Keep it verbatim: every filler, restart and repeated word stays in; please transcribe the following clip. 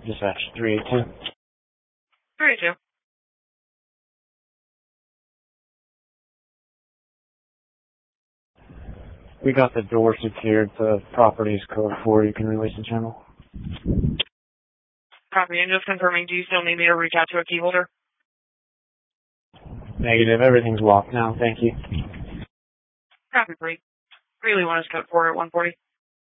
Dispatch three eight two. three eight two. We got the door secured. The property's code four. You can release the channel. Copy. And just confirming, do you still need me to reach out to a key holder? Negative. Everything's locked now. Thank you. Copy, Bree. Really want us code four at one forty.